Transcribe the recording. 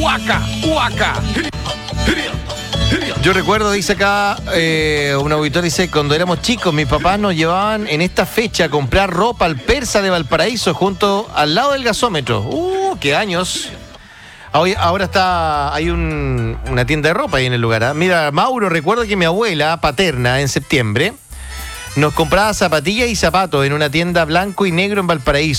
Huaca, Huaca. Yo recuerdo, dice acá, un auditor dice, cuando éramos chicos, mis papás nos llevaban en esta fecha a comprar ropa al Persa de Valparaíso, al lado del gasómetro. ¡Qué años! Ahora hay una tienda de ropa ahí en el lugar. ¿Eh? Mira, Mauro, recuerdo que mi abuela paterna, en septiembre, nos compraba zapatillas y zapatos en una tienda blanco y negro en Valparaíso.